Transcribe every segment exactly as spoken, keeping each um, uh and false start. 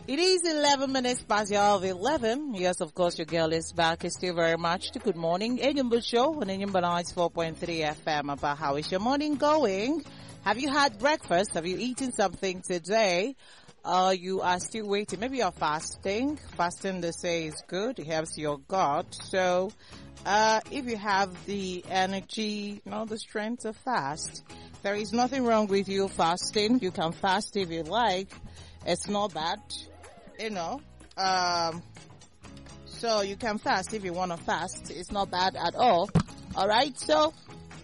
It is eleven minutes past the hour of eleven. Yes, of course, your girl is back. It's still very much to Good Morning Enyimba Show on Enyimba Nights four point three F M. About how is your morning going? Have you had breakfast? Have you eaten something today? Uh, you are still waiting. Maybe you're fasting. Fasting, they say, is good. It helps your gut. So, uh, if you have the energy, you know, the strength to fast, there is nothing wrong with you fasting. You can fast if you like. It's not bad. You know, um, so you can fast if you want to fast. It's not bad at all. All right. So,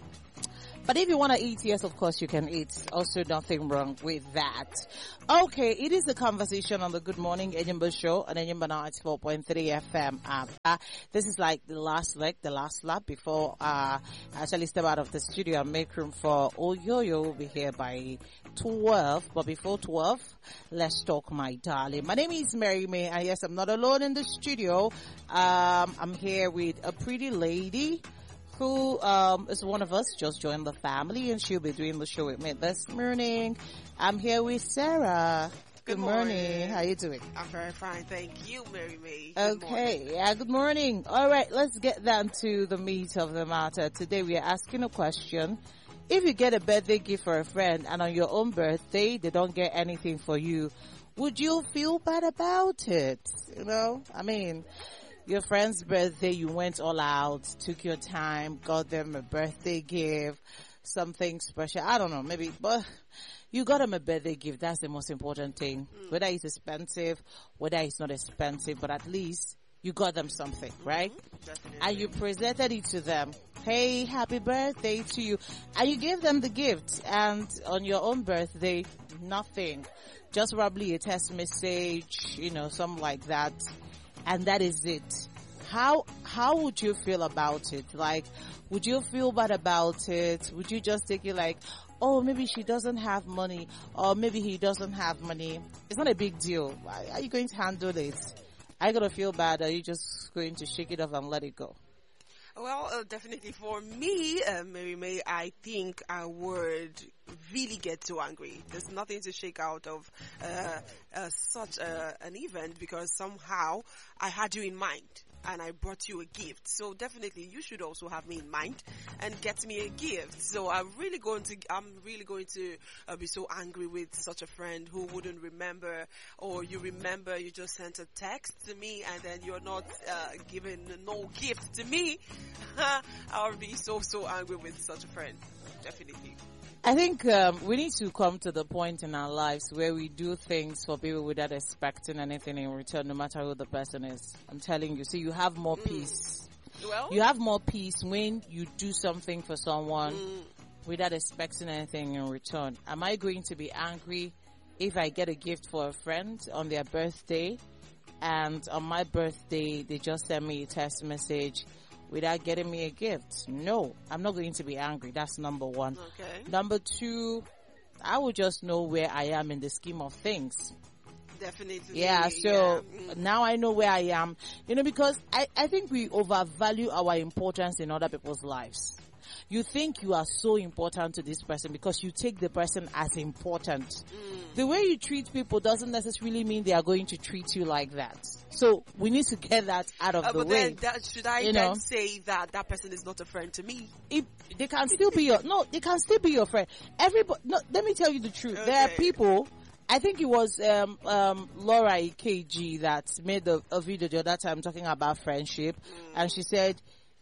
but if you want to eat, yes, of course you can eat. Also, nothing wrong with that. Okay, it is a conversation on the Good Morning Enyimba Show on Enyimba Nights four point three F M app. Uh, this is like the last leg, the last lap before uh, I actually step out of the studio and make room for Oyoyo. Will be here by twelve. But before twelve, let's talk, my darling. My name is Mary May, and yes, I'm not alone in the studio. Um, I'm here with a pretty lady who um is one of us, just joined the family, and she'll be doing the show with me this morning. I'm here with Sarah. Good, good morning. morning. How you doing? I'm very fine, thank you, Mary May. Good okay, morning. yeah, good morning. All right, let's get down to the meat of the matter. Today we are asking a question. If you get a birthday gift for a friend and on your own birthday they don't get anything for you, would you feel bad about it? You know, I mean, your friend's birthday, you went all out, took your time, got them a birthday gift, something special. I don't know, maybe, but you got them a birthday gift. That's the most important thing. Mm. Whether it's expensive, whether it's not expensive, but at least you got them something, right? Mm-hmm. And you presented it to them. Hey, happy birthday to you. And you gave them the gift. And on your own birthday, nothing. Just probably a text message, you know, something like that. And that is it. How, how would you feel about it? Like, would you feel bad about it? Would you just take it like, oh, maybe she doesn't have money, or maybe he doesn't have money? It's not a big deal. How are you going to handle it? Are you going to feel bad, or are you just going to shake it off and let it go? Well, uh, definitely for me, uh, Mary May, I think I would really get too angry. There's nothing to shake out of uh, uh, such a, an event, because somehow I had you in mind and I brought you a gift. So definitely you should also have me in mind and get me a gift. So I'm really going to, I'm really going to uh, be so angry with such a friend who wouldn't remember, or you remember you just sent a text to me and then you're not uh, giving no gift to me. I'll be so, so angry with such a friend. Definitely. I think um, we need to come to the point in our lives where we do things for people without expecting anything in return, no matter who the person is. I'm telling you. So you have more mm. peace. Well, you have more peace when you do something for someone mm. without expecting anything in return. Am I going to be angry if I get a gift for a friend on their birthday, and on my birthday they just send me a text message without getting me a gift? No, I'm not going to be angry. That's number one. Okay. Number two, I will just know where I am in the scheme of things. Definitely. Yeah, so yeah. now I know where I am. You know, because I, I think we overvalue our importance in other people's lives. You think you are so important to this person because you take the person as important. Mm. The way you treat people doesn't necessarily mean they are going to treat you like that. So we need to get that out of uh, the but way. Then that, should I you then know? say that that person is not a friend to me? If they can still be your no, they can still be your friend. Everybody, no, let me tell you the truth. Okay. There are people. I think it was um um Laura E K G that made a, a video the other time talking about friendship, mm. and she said,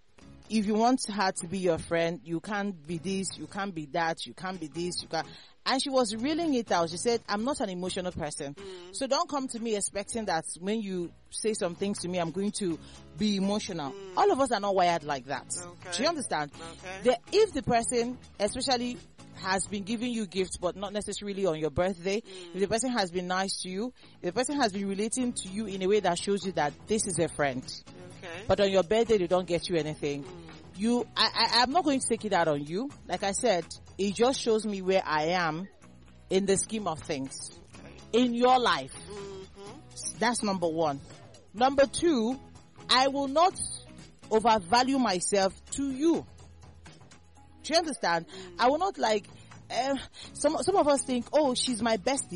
if you want her to be your friend, you can't be this, you can't be that, you can't be this, you can't. And she was reeling it out. She said, I'm not an emotional person. Mm. So don't come to me expecting that when you say some things to me, I'm going to be emotional. Mm. All of us are not wired like that. Okay. Do you understand? Okay. The, if the person, especially, has been giving you gifts, but not necessarily on your birthday, mm. if the person has been nice to you, if the person has been relating to you in a way that shows you that this is a friend, okay. but on your birthday they don't get you anything, mm. you, I, I, I'm not going to take it out on you. Like I said, it just shows me where I am in the scheme of things. Okay. In your life. Mm-hmm. That's number one. Number two, I will not overvalue myself to you. Do you understand? Mm. I will not like, uh, some, some of us think, oh, she's my bestie.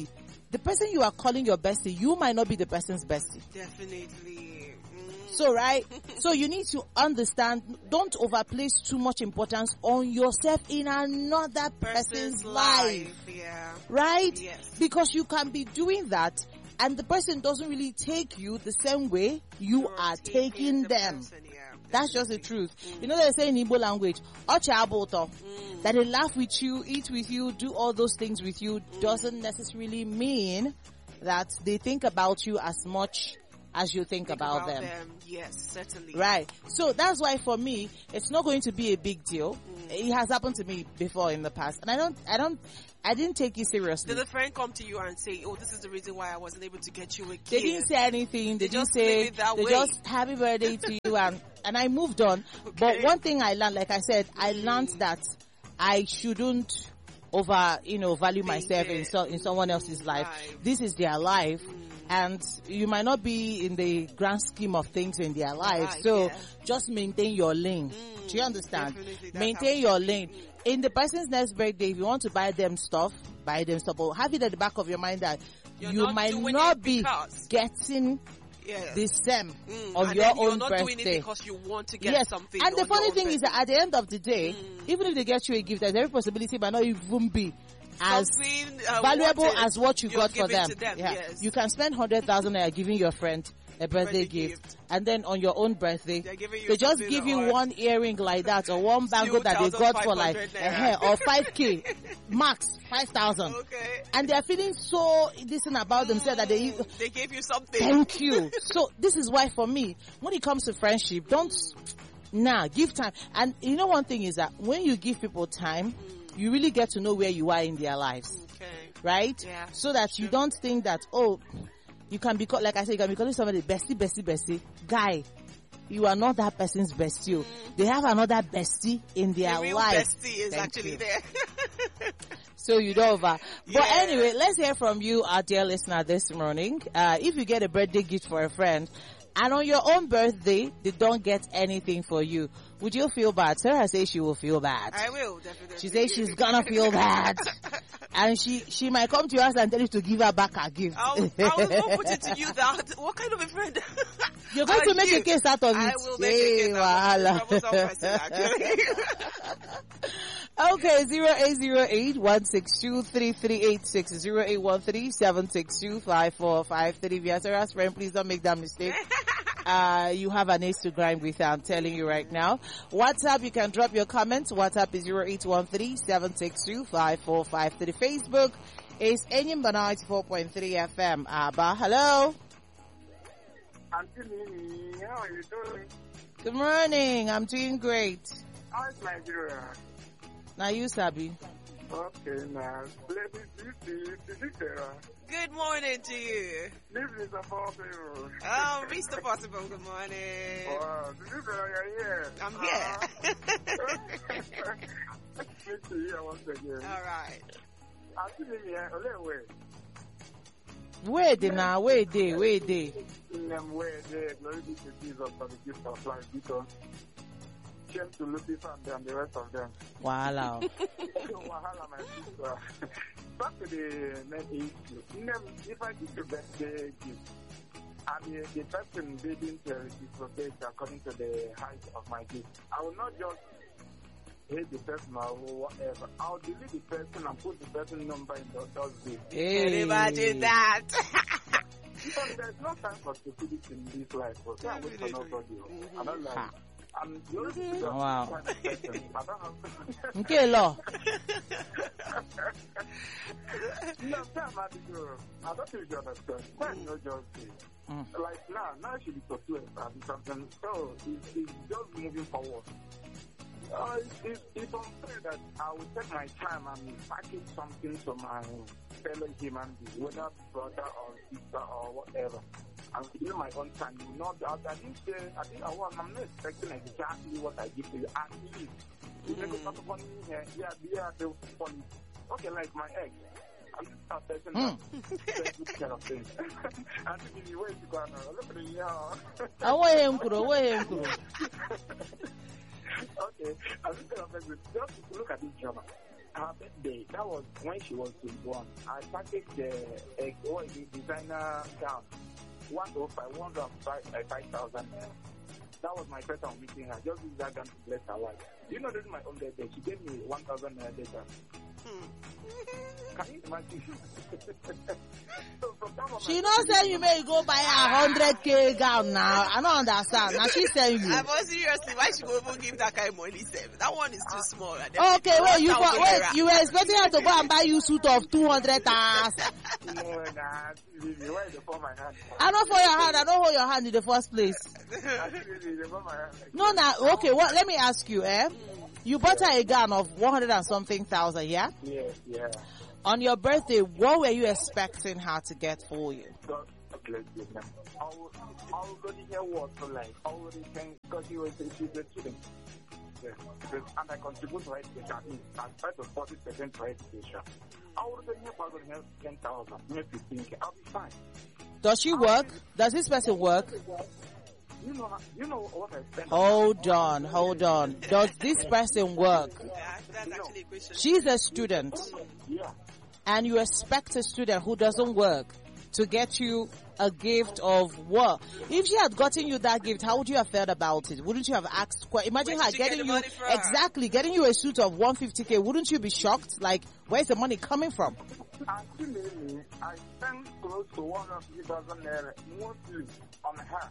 the person you are calling your bestie, you might not be the person's bestie. Definitely. Mm. So, right? So you need to understand, don't overplace too much importance on yourself in another person's, Person's life. life. Yeah. Right? Yes. Because you can be doing that and the person doesn't really take you the same way you You're are taking taking the them. person, yeah, That's just the definitely. truth. Mm. You know they say in Igbo language, "Ocha aboto," Mm. that they laugh with you, eat with you, do all those things with you, Mm. doesn't necessarily mean that they think about you as much as you think, Think about, them. Yes, certainly. Right. So that's why for me, it's not going to be a big deal. Mm. It has happened to me before in the past, and I don't, I don't, I didn't take it seriously. Did a friend come to you and say, "Oh, this is the reason why I wasn't able to get you a gift"? They didn't say anything. They, They didn't just say. leave it that They way. just happy birthday to you, and and I moved on. But Okay. one thing I learned, like I said, I learned that I shouldn't over, you know, value Think myself in it. so in someone else's Mm, life. right. This is their life. Mm. And you might not be in the grand scheme of things in their life. Right, So yeah. just maintain your lane. Mm, Do you understand? definitely, that Maintain helps. your lane. In the person's next birthday, if you want to buy them stuff, buy them stuff. But have it at the back of your mind that You're you not might doing not it be because- getting Yeah. the same Mm, on and your then you're own not birthday. doing it because you want to get Yes, something. and the on your funny own thing is that birthday. at the end of the day, Mm. even if they get you a gift, there's every possibility it might not even be as Something, uh, valuable wanted, as what you you're got for giving them. to them, Yeah, yes. you can spend hundred thousand naira giving your friend a birthday, Birthday gift, gift. and then on your own birthday, They're giving you they just something give you or- one earring like that or one bangle that they got for like two thousand five hundred a hair naira. or five k, max five thousand, Okay. and they're feeling so decent about themselves that they. Mm, they gave you something. Thank you. So this is why for me, when it comes to friendship, don't, nah, give time. And you know one thing is that when you give people time, you really get to know where you are in their lives, Okay. right? Yeah, So that you true. don't think that, oh, you can be called, like I said, you can be calling somebody bestie, bestie, bestie. Guy, you are not that person's bestie. Oh. They have another bestie in their The real life. bestie is Thank actually you. there. So you know over. But Yeah. anyway, let's hear from you, our dear listener, this morning. Uh, if you get a birthday gift for a friend, and on your own birthday, they don't get anything for you, would you feel bad? Sarah says she will feel bad. I will, definitely. She says she's gonna feel bad. And she, she might come to us and tell you to give her back her gift. I'll, I'll even put it to you that, what kind of a friend? You're going Are to make you? a case out of it. I will make Hey, a case out of it. Troublesome person, wahala. actually. Okay, zero eight zero eight one six two three three eight six zero eight one three seven six two five four five three. If you're Sarah's friend, please don't make that mistake. Uh, you have an ace to grind with her, I'm telling you right now. WhatsApp, you can drop your comments. WhatsApp is zero eight one three seven six two five four five three. Facebook is Enyimba ninety-four point three F M. Abba, hello. Auntie Mimi, how are you doing? Good morning. I'm doing great. How is Nigeria? Now you, Sabi. Okay, now, ladies, you see, this is Sarah. Good morning to you. This is a four people. Oh, Mister Possible, good morning. Wow, this is Sarah, you're here. I'm here. Good to hear once again. All right. Auntie Mimi, ole way. Where they now? Where they? Where they? In them way, they glory be to Jesus for the gift of life because shame to Lucifer and the rest of them. Wow. Wahala, my sister. Back to the main issue. In them, if I give you birthday gift, and the, the person didn't uh, reciprocate according to the height of my gift, I will not just hate the person or whatever. I'll delete the person and put the person number in the dustbin. Hey. Can you imagine that? Because there's no time for stupidity in this life. But can't wait for nobody. I don't like it. I'm glad to just Wow. find a person. I don't have Okay, law. No, time I think you. I don't think you understand. Time no justice. Mm. Like now, now she be pursuing and something. So it's, it's just moving forward. Uh, it's, it's, it's unfair that I will take my time and package something to my fellow human being, whether brother or sister or whatever. And in my own time, you know, I, I didn't say, I think I want, I'm not expecting exactly what I give to you. At least, you make it not funny here, yeah, yeah, they funny. Okay, like my ex. I'm just a person that takes good care of things. I think in the way to go now, look at the yeah. I want him kuro, want him kuro. Okay, I'm just gonna make it. Just look at this drama. her birthday, that was when she was twenty-one. I packaged the uh, oh, the designer gown, one oh five, one oh five, uh, five thousand. That was my first time meeting her. Just use that gown to bless her life. You know, this is my own birthday. She gave me one thousand naira later. Hmm. Can you imagine? So from that moment, She not saying you may go buy a hundred k gown now. I don't understand. Now she saying you. I'm not seriously. Why she go even give that kind of money? Sef? That one is too small. Okay, wait, you got, wait, you were expecting her to go and buy you suit of two hundred thousand. No, nah, really, why you pour my hand? I don't for your hand. I don't hold your hand in the first place. Really, they pour my hand. No, now, okay, what, let me ask you, eh? You bought her a gown of one hundred and something thousand, yeah? Yeah, yeah. On your birthday, what were you expecting her to get for you? God bless you, man. I will, I will go to hear what for like, I already think, because she was, she's a student. Yeah. Because, and I contribute to her education. I mean, I try to forty percent to her education. I will go to hear about her ten thousand, maybe fifteen K. I'll be fine. Does she work? Does this person work? You know, you know what I spend. Hold on, hold on. Does this person work? Yeah, that's actually a question. She's a student. Yeah. And you expect a student who doesn't work to get you a gift of what? If she had gotten you that gift, how would you have felt about it? Wouldn't you have asked? Imagine Where her did you get getting the you money from? exactly getting you a suit of one hundred fifty k. Wouldn't you be shocked? Like, where's the money coming from? Actually, I spent close to one hundred fifty thousand naira mostly on her.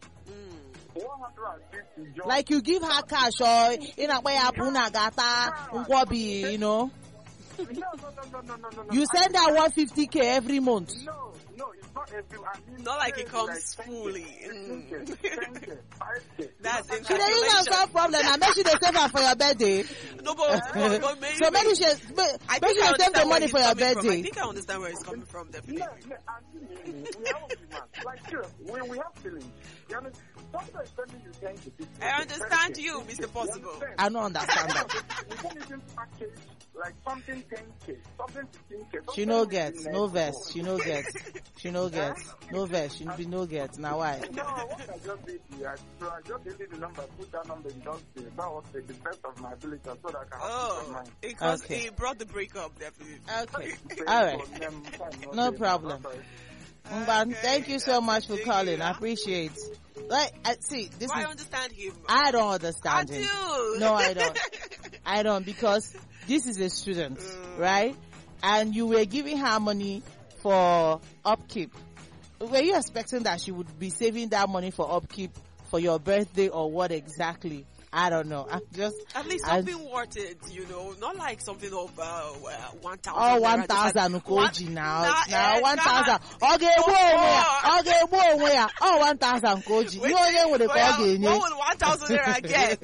Mm. one hundred fifty just Like you give her cash or in a way apuna gata nkwobi, you know. No, no, no, no, no, no, no. You send her one hundred fifty k every month. No, no, it's not every. I mean, Not like it it's comes like fully. ten K, Mm. ten K, five K. That's She didn't even solve problem. I make sure they save her for your birthday. No, but, but, but maybe, So maybe she, but, I maybe think I she save the understand where money he's for your coming from. I birthday. think I understand where he's coming from, definitely. No, no, actually, we have a demand. Like, sure, we, we have feelings. You understand? Sometimes sending you ten to fifty. I understand you, Mister Possible. I don't understand that. We don't even package like something ten K, something fifteen K. She no gets, no vest. She no gets. She no gets. No vest. She be no gets. Now why? No, what I just did here, so I just did the number, put that number in just the, that was the, the best of my ability so that I can have peace of Oh, mind. because Okay. he brought the breakup, definitely. Okay. So, All right. for them, fine, No okay. problem. Bye-bye. Mban, Okay, thank you so much for thank calling. you. I appreciate. Like, I see, this Why is. I understand him? I don't I understand do. him. No, I don't. I don't, because this is a student, Mm. right? And you were giving her money for upkeep. Were you expecting that she would be saving that money for upkeep for your birthday or what exactly? I don't know. I'm just At least I- something worth it, you know, not like something of uh, one thousand. Oh, one thousand koji now. Now one thousand. Okay, whoa, okay, whoa, oh, one thousand koji. You only with the What call would one thousand naira get?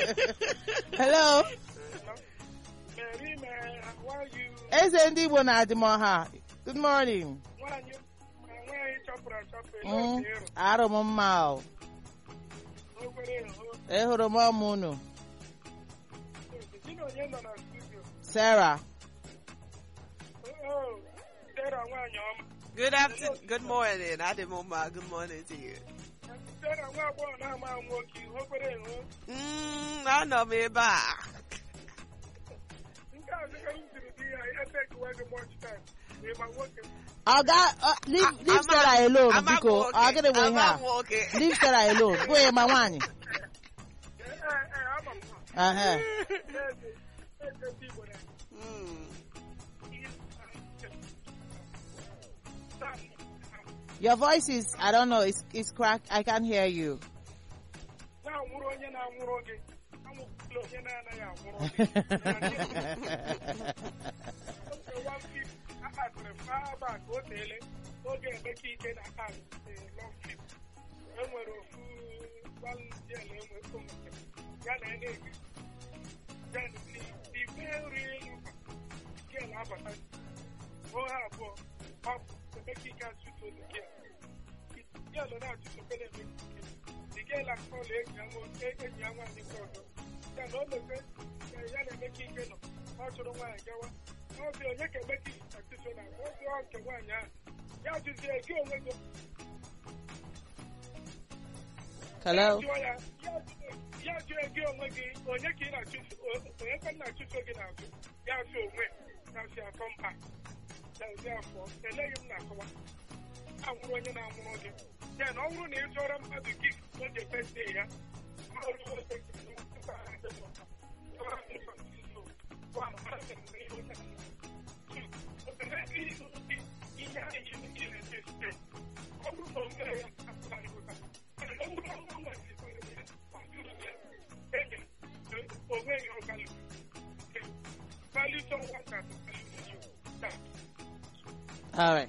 Hello. Mary, man, how are you? Eze ndị Igbo na-adịmọ ha. Good morning. Nwaanyị nwaanyị chọpụrụ achọpụ Mm, ele oge ịrụ arụ m mma o. obere ịhụ Ehụrụ m ọmụ unu. gị na onye nọ na studio Sarah. oh Sarah nwaanyị ọma Good afternoon. Good morning. Ademoma. Good morning to you. Sarah nwa agbọghọ na-ama nwoke ihe obere ịhụ Mm, I know me back. nke a dịka m siri di ya ihe tekiwa gị much time ịma nwoke Oga, uh, leave, leave Sarah alone, biko. Ọ gịnị bụ ihe a? okay. Leave Sarah alone. Go ahead, my nwaanyị. ee ee ama m Uh-huh. eze eze ndị Igbo na Mm. Your voice is, I don't know, it's, it's cracked. I can't hear you. na-anwụrụ onye na-anwụrụ gị anwụkwụla onye na-anaghị anwụrụ gị akpatịrị faa bak o teele oge emeka ike na ak long trip enwere ofu gbaljel enwe ometere ya na ya na-egi then ife nri nkwa gel abata ohe abụọ ọpụ emeka ike achụso gel gel na-achụsokere emeka ike the girl has called enyi ya nwoke enyi ya nwaanyị nke ọzọ ya na o mebe ya na emeka ike nọ ọ chụrụ nwaanyị gawa n'obi onye ka emeka ike achụso na obi ọ nke nwaanyị ahụ ya jụzie gị onwe gị Hello? jụọ ya ya jụọ gị onwe gị onye ka ị na-achụso onye ka m na-achụso gị n'azụ ya so onwe na si atọ mpa na therefore eleghị m na-akọwa anwụrụ onye na-amụrụ gị ya na ọ bụrụ na ị chọrọ mmadụ gift n'oge birthday ya All right.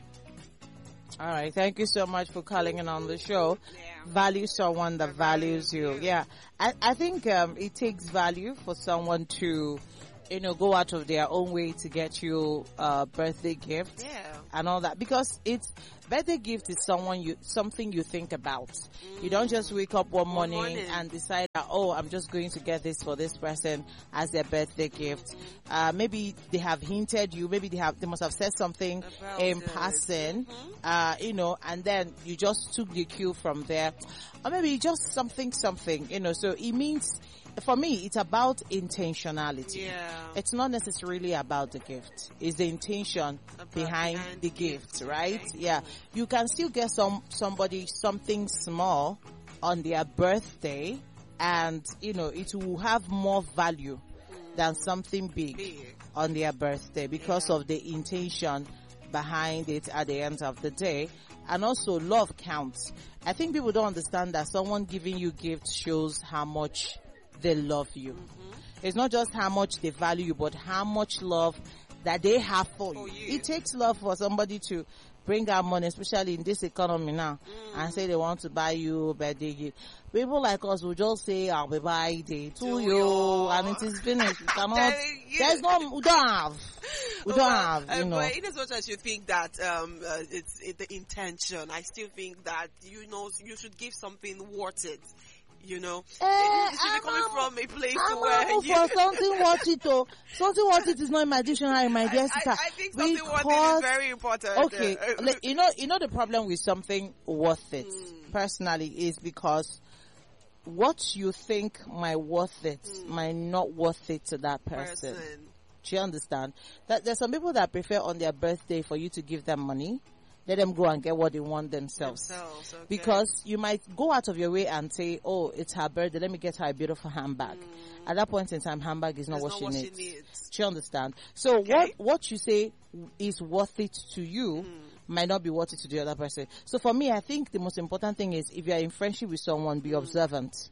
All right. Thank you so much for calling in on the show. Yeah. Value someone that values you. Yeah. I, I think um, it takes value for someone to, you know, go out of their own way to get you a birthday gift. Yeah. And all that, because it's birthday gift is someone you something you think about. Mm. You don't just wake up one morning, morning and decide that, oh, I'm just going to get this for this person as their birthday gift. Uh, maybe they have hinted you, maybe they have they must have said something about in it. passing, Mm-hmm. uh, you know, and then you just took the cue from there, or maybe just something something, you know. So it means, for me, it's about intentionality. Yeah. It's not necessarily about the gift. It's the intention About behind, behind the the gift, gift, right? okay. Yeah. You can still get some somebody something small on their birthday, and you know it will have more value than something big, Big. on their birthday, because Yeah. of the intention behind it at the end of the day. And also, love counts. I think people don't understand that someone giving you gifts shows how much they love you. It's not just how much they value you, but how much love that they have for, For you. you. It takes love for somebody to bring out money, especially in this economy now, and say they want to buy you a birthday gift. People like us will just say, I'll be buying it to To you, you. and it is finished. We cannot, Telling you. there's no, we don't have. We don't Well, have, you uh, know. But in as much as you think that um, uh, it's it, the intention, I still think that you know you should give something worth it. You know, Eh, it should be I'm coming out- from a place I'm where out you. for something worth it, oh. Something worth it is not in my dictionary, my dear I, sister. I think something worth it Because- is very important. Okay, Uh, like, you know, you know the problem with something worth it, Mm. personally, is because what you think might worth it Mm. might not worth it to that person. person. Do you understand? That there's some people that prefer on their birthday for you to give them money, let them go and get what they want themselves. Themselves, okay. Because you might go out of your way and say, oh, it's her birthday, let me get her a beautiful handbag. At that point in time, handbag is not, It's what, not she what she needs. needs. Do you understand? So Okay. what, what you say is worth it to you might not be worth it to the other person. So for me, I think the most important thing is, if you are in friendship with someone, be observant.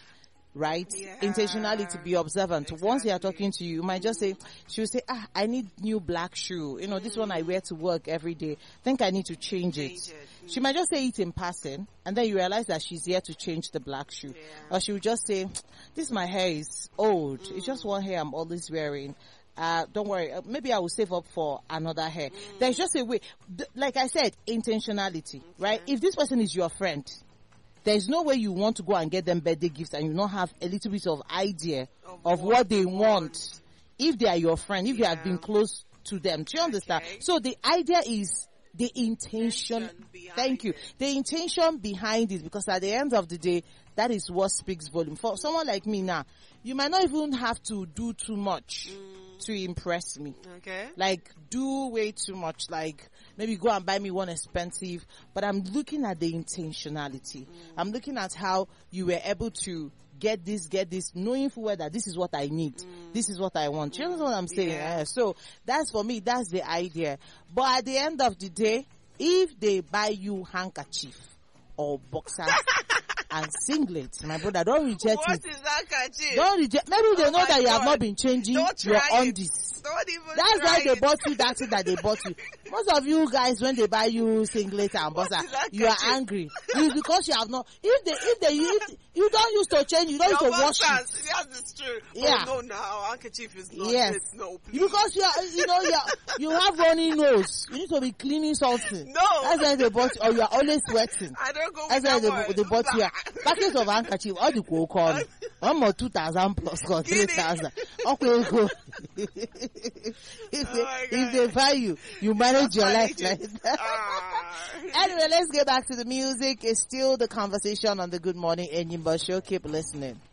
Right? Yeah. Intentionality, be observant. Once they are Exactly. talking to you, you might just say, she'll say, ah, I need new black shoe. You know, this one I wear to work every day. Think I need to change, Change it. it. She might just say it in passing, and then you realize that she's here to change the black shoe. Yeah. Or she will just say, this my hair is old. It's just one hair I'm always wearing. Uh, don't worry. Uh, maybe I will save up for another hair. There's just a way. Th- like I said, intentionality, right? If this person is your friend, there's no way you want to go and get them birthday gifts and you not have a little bit of idea Of of what what they they want. want. If they are your friend, if you have Yeah. been close to them. Do you understand? Okay. So the idea is the intention. Intention behind Thank you. it. The intention behind it, because at the end of the day, that is what speaks volume. For someone like me now, you might not even have to do too much to impress me. Okay. Like, do way too much. Like, maybe go and buy me one expensive. But I'm looking at the intentionality. I'm looking at how you were able to get this, get this, knowing full well that this is what I need. This is what I want. You know what I'm saying? Yeah. Eh, so, that's for me, that's the idea. But at the end of the day, if they buy you handkerchief or boxers and singlets, my brother, don't reject What it. is that, Kachi? Don't reject. Maybe they Oh know my that you have God. not been changing Don't your try it. undies. Don't even That's try why they it. bought you that thing that they bought you. Most of you guys, when they buy you singlet and What boxer, is that, you are Kachi? angry. It's because you have not. If they, if they, if you don't use to change, you don't Your use to wash boxers, it. yes, it's true. Yeah. Oh, no, now, handkerchief is not Yes. it. No, please. Because you are, you know, you are, you have runny nose. You need to be cleaning something. No. That's why they bought you, or you are always sweating. I don't go That's with why that they, they one. bought you a packet of handkerchief. All the cool call. One more two thousand plus or three Give it. thousand. Okay, go. if, Oh they, my if God. they buy you, you manage your life Manage like it. that. Ah. Anyway, let's get back to the music. It's still the conversation on the Good Morning Enyimba show. Keep listening.